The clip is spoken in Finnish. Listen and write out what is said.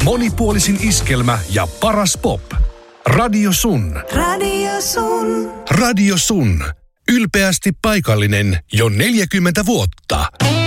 monipuolisin iskelmä ja paras pop. Radio Sun. Radio Sun. Radio Sun. Ylpeästi paikallinen jo 40 vuotta.